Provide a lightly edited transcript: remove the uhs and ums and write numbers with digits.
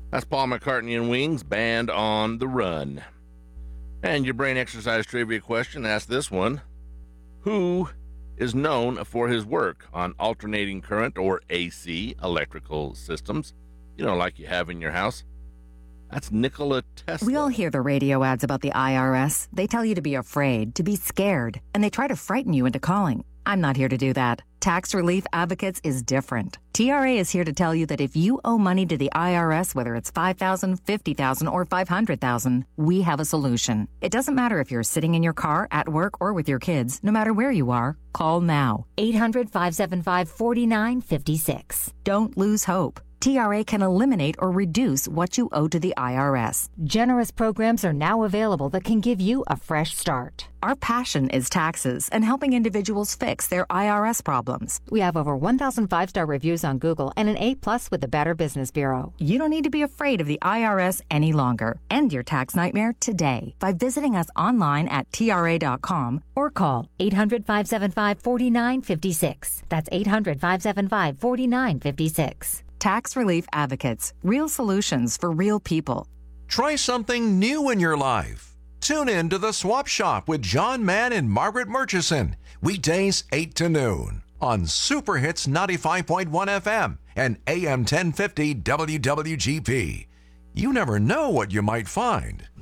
That's Paul McCartney and Wings, Band on the Run. And your brain exercise trivia question, ask this one. Who is known for his work on alternating current or AC electrical systems, like you have in your house? That's Nikola Tesla. We all hear the radio ads about the IRS. They tell you to be afraid, to be scared, and they try to frighten you into calling. I'm not here to do that. Tax Relief Advocates is different. TRA is here to tell you that if you owe money to the IRS, whether it's $5,000, $50,000, or $500,000, we have a solution. It doesn't matter if you're sitting in your car, at work, or with your kids. No matter where you are, call now. 800-575-4956. Don't lose hope. TRA can eliminate or reduce what you owe to the IRS. Generous programs are now available that can give you a fresh start. Our passion is taxes and helping individuals fix their IRS problems. We have over 1,000 5-star reviews on Google and an A+ with the Better Business Bureau. You don't need to be afraid of the IRS any longer. End your tax nightmare today by visiting us online at TRA.com or call 800-575-4956. That's 800-575-4956. Tax Relief Advocates. Real solutions for real people. Try something new in your life. Tune in to The Swap Shop with John Mann and Margaret Murchison. Weekdays 8 to noon on Super Hits 95.1 FM and AM 1050 WWGP. You never know what you might find.